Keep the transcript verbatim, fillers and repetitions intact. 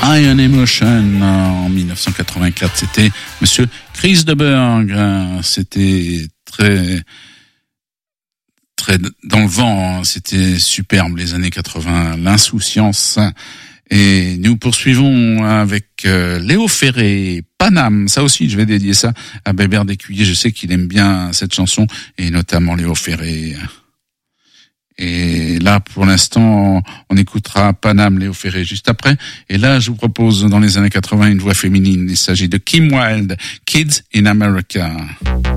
Iron Emotion en dix-neuf cent quatre-vingt-quatre. C'était Monsieur Chris de Burgh. C'était très, très dans le vent. C'était superbe les années quatre-vingts. L'insouciance. Et nous poursuivons avec euh, Léo Ferré, Paname. Ça aussi, je vais dédier ça à Bébert d'Écuyer. Je sais qu'il aime bien cette chanson et notamment Léo Ferré. Et là, pour l'instant, on écoutera Paname, Léo Ferré juste après. Et là, je vous propose dans les années quatre-vingts une voix féminine. Il s'agit de Kim Wilde, Kids in America.